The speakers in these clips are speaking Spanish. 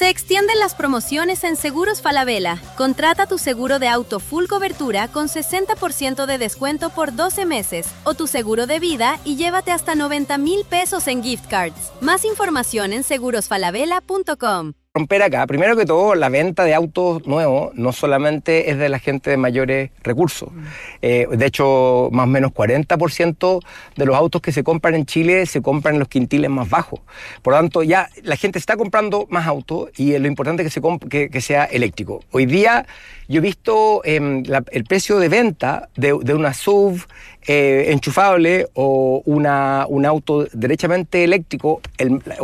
Se extienden las promociones en Seguros Falabella. Contrata tu seguro de auto full cobertura con 60% de descuento por 12 meses o tu seguro de vida y llévate hasta 90,000 pesos en gift cards. Más información en segurosfalabella.com. Romper acá, primero que todo, la venta de autos nuevos no solamente es de la gente de mayores recursos. De hecho, más o menos 40% de los autos que se compran en Chile se compran en los quintiles más bajos. Por lo tanto, ya la gente está comprando más autos y lo importante es que sea eléctrico. Hoy día yo he visto el precio de venta de una SUV enchufable o un auto derechamente eléctrico o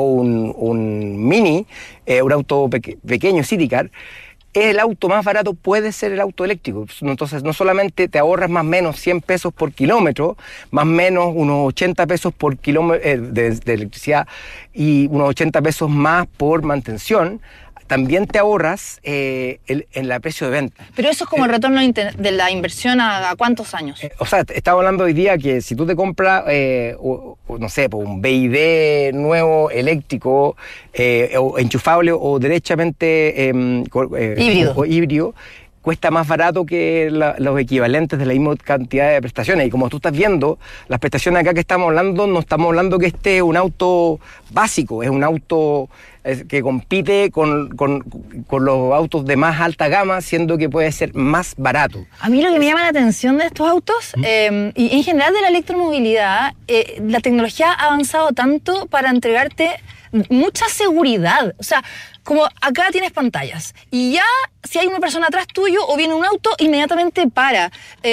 un Mini, un auto pequeño, City Car, es el auto más barato, puede ser el auto eléctrico. Entonces no solamente te ahorras más o menos 100 pesos por kilómetro, más o menos unos 80 pesos por kilómetro de electricidad y unos 80 pesos más por mantención, también te ahorras en el precio de venta. Pero eso es como el retorno de la inversión a ¿cuántos años? Estamos hablando hoy día que si tú te compras, no sé, un BYD nuevo, eléctrico, o enchufable o derechamente híbrido, cuesta más barato que los equivalentes de la misma cantidad de prestaciones. Y como tú estás viendo, las prestaciones acá que estamos hablando, no estamos hablando que este es un auto básico, es un auto que compite con los autos de más alta gama, siendo que puede ser más barato. A mí lo que me llama la atención de estos autos, y en general de la electromovilidad, la tecnología ha avanzado tanto para entregarte mucha seguridad. O sea, como acá tienes pantallas y ya si hay una persona atrás tuyo o viene un auto, inmediatamente para.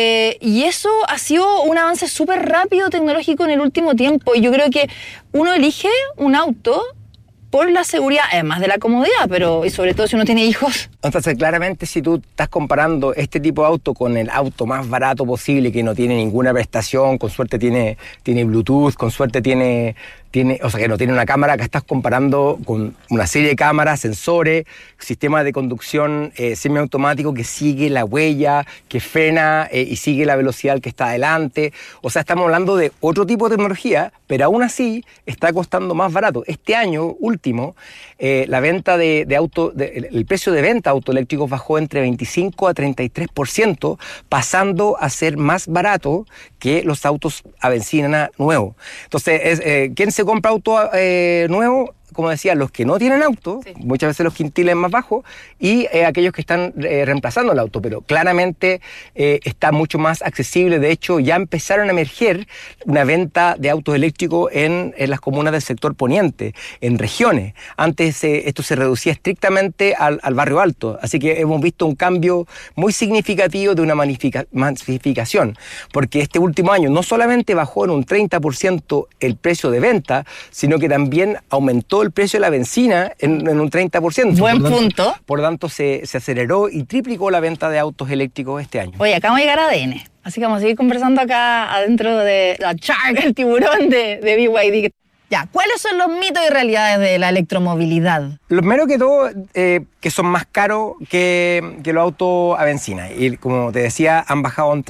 Y eso ha sido un avance súper rápido tecnológico en el último tiempo. Y yo creo que uno elige un auto por la seguridad, además de la comodidad, pero y sobre todo si uno tiene hijos. Entonces, claramente, si tú estás comparando este tipo de auto con el auto más barato posible, que no tiene ninguna prestación, con suerte tiene Bluetooth, con suerte tiene, o sea, que no tiene una cámara, acá estás comparando con una serie de cámaras, sensores, sistema de conducción semiautomático que sigue la huella, que frena y sigue la velocidad al que está adelante. O sea, estamos hablando de otro tipo de tecnología, pero aún así está costando más barato. Este año último, la venta de auto, el precio de venta de autos eléctricos bajó entre 25 a 33%, pasando a ser más barato que los autos a benzina nuevos. Entonces, ¿quién se compra auto nuevo? Como decía, los que no tienen auto, sí. Muchas veces los quintiles más bajos, y aquellos que están reemplazando el auto, pero claramente está mucho más accesible. De hecho, ya empezaron a emerger una venta de autos eléctricos en las comunas del sector poniente, en regiones. Antes esto se reducía estrictamente al barrio alto, así que hemos visto un cambio muy significativo de una masificación, porque este último año no solamente bajó en un 30% el precio de venta, sino que también aumentó el precio de la benzina en un 30%. Buen punto. Por lo tanto, se aceleró y triplicó la venta de autos eléctricos este año. Oye, acabamos de llegar a ADN, así que vamos a seguir conversando acá adentro de la Shark, el tiburón de BYD. Ya, ¿cuáles son los mitos y realidades de la electromovilidad? Lo primero que todo, que son más caros que los autos a benzina. Y como te decía, han bajado un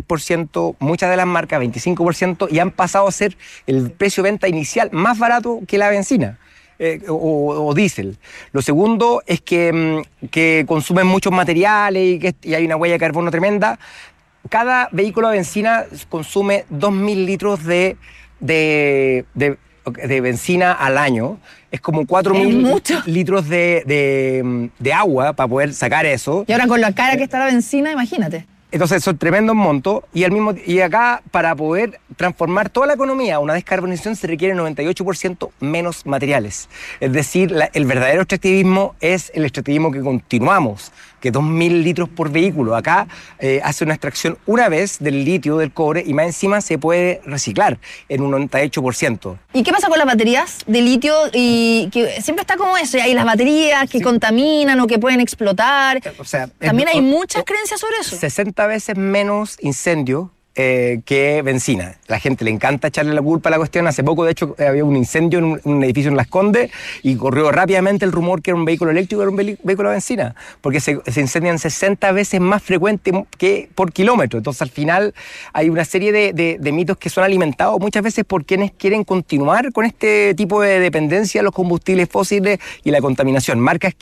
33%, muchas de las marcas 25%, y han pasado a ser el precio de venta inicial más barato que la benzina. O diésel. Lo segundo es que consumen muchos materiales y hay una huella de carbono tremenda. Cada vehículo a benzina consume 2.000 litros de benzina al año. Es como 4.000 litros de agua para poder sacar eso. Y ahora con la cara que está la benzina, imagínate. Entonces son tremendos montos y acá para poder transformar toda la economía a una descarbonización se requiere 98% menos materiales. Es decir, el verdadero extractivismo es el extractivismo que continuamos, que 2.000 litros por vehículo. Acá hace una extracción una vez del litio, del cobre, y más encima se puede reciclar en un 98%. ¿Y qué pasa con las baterías de litio? Y que siempre está como eso, y hay las baterías que contaminan o que pueden explotar. O sea, también hay muchas creencias sobre eso. 60 veces menos incendio que benzina. La gente le encanta echarle la culpa a la cuestión. Hace poco, de hecho, había un incendio en un edificio en Las Condes y corrió rápidamente el rumor que era un vehículo eléctrico, era un vehículo a benzina, porque se incendian 60 veces más frecuente que por kilómetro. Entonces, al final, hay una serie de mitos que son alimentados muchas veces por quienes quieren continuar con este tipo de dependencia a los combustibles fósiles y la contaminación. Marcas